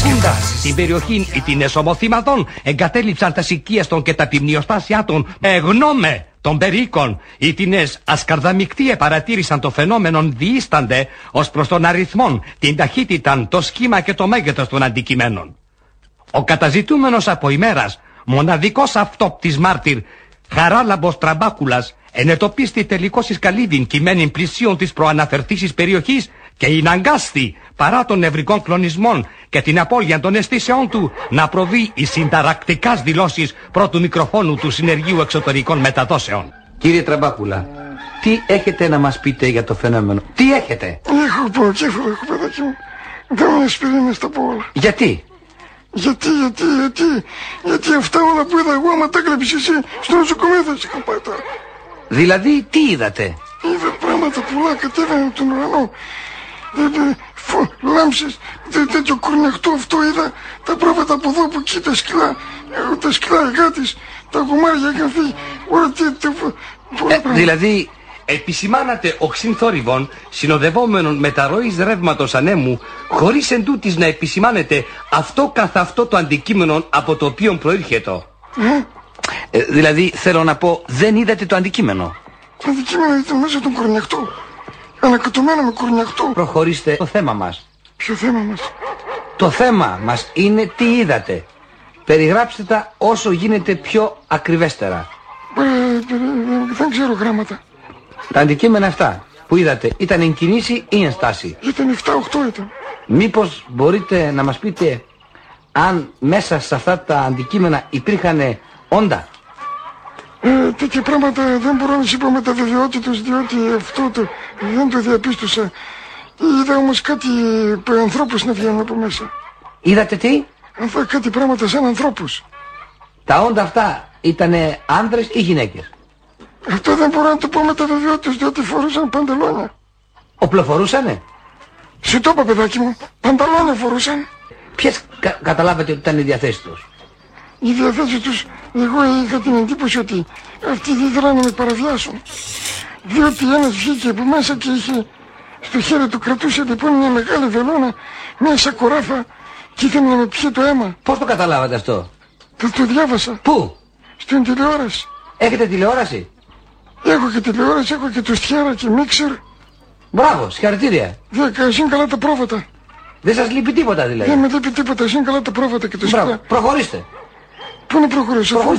Βρισκούντας στην περιοχή των εσωμοθύματων, εγκατέλειψαν τα οικίες και τα ποιμνιοστάσια των με γνώμε των περίκων. Οι τινές ασκαρδαμικτοί παρατήρησαν το φαινόμενο διήστανται ως προς τον αριθμό, την ταχύτητα, το σχήμα και το μέγεθος των αντικειμένων. Ο καταζητούμενος από ημέρας, μοναδικός αυτόπτης μάρτυρ, Χαράλαμπος Τραμπάκουλας, ενετοπίστη τελικώς εις καλύβιν κειμένην πλησίων της προαναφερθήσης περιοχής και ειναγκάστη παρά των νευρικών κλονισμών και την απώλεια των αισθήσεών του να προβεί εις συνταρακτικάς δηλώσεις πρώτου μικροφόνου του Συνεργείου Εξωτερικών Μεταδόσεων. Κύριε Τραμπάκουλα, τι έχετε να μας πείτε για το φαινόμενο? Τι έχετε? Έχω πονοκέφαλο, έχω παιδάκι μου. Δεν με ασπιρίνες τα πω όλα. Γιατί? Γιατί αυτά όλα που είδα εγώ, άμα τα έκλεψες εσύ, στο νοσοκομείο θα σε είχα πάει τώρα. Δηλαδή, τι είδατε? Είδα πράγματα πολλά, κατέβαινε από τον ουρανό. Λάμψες, τέτοιο κορνιαχτό αυτό είδα. Τα πρόβατα από εδώ, από εκεί, τα σκυλά εργάτης, τα κομμάρια είχαν φύγει. Όλα Δηλαδή, επισημάνατε οξύν θόρυβων συνοδευόμενων με τα ροής ρεύματος ανέμου, χωρίς εντούτοις να επισημάνετε αυτό καθ' αυτό το αντικείμενο από το οποίο προήρχεται. Δηλαδή, θέλω να πω, δεν είδατε το αντικείμενο? Το αντικείμενο ήταν μέσα τον κορνιαχτό. Ανακατωμένο με κορνιαχτό. Προχωρήστε το θέμα μας. Ποιο θέμα μας? Το θέμα μας είναι τι είδατε. Περιγράψτε τα όσο γίνεται πιο ακριβέστερα. Δεν ξέρω γράμματα. Τα αντικείμενα αυτά που είδατε ήταν εν κινήσει ή εν στάση? Ήταν 7-8 ήταν. Μήπως μπορείτε να μας πείτε αν μέσα σε αυτά τα αντικείμενα υπήρχαν όντα? Τέτοια πράγματα δεν μπορώ να σου πω με τα βεβαιότητες, διότι αυτό δεν το διαπίστωσα. Είδα όμως κάτι ανθρώπους να βγαίνουν από μέσα. Είδατε τι? Κάτι πράγματα σαν ανθρώπους. Τα όντα αυτά ήτανε άνδρες ή γυναίκες? Αυτό δεν μπορώ να το πω με τα βεβαιότητες, διότι φορούσαν παντελόνια. Οπλοφορούσανε? Σου το είπα, παιδάκι μου, πανταλόνια φορούσαν. Ποιες καταλάβατε ότι ήταν οι διαθέσεις τους? Οι διαθέσεις τους, εγώ είχα την εντύπωση ότι αυτοί δεν ήθελαν να με παραβιάσουν. Διότι ένας βγήκε από μέσα και είχε στο χέρι του, κρατούσε λοιπόν μια μεγάλη βελόνα, μια σακοράφα και ήθελε να με πιει το αίμα. Πώς το καταλάβατε αυτό? Το διάβασα. Πού? Στην τηλεόραση. Έχετε τηλεόραση? Έχω και τηλεόραση, έχω και το στιάρα και μίξερ. Μπράβο, συγχαρητήρια. Είναι καλά τα πρόβατα. Δεν σας λείπει τίποτα δηλαδή? Δεν με λείπει τίποτα, είναι καλά τα πρόβατα και το στιάρα. Προχωρήστε. Πού να προχωρήσω?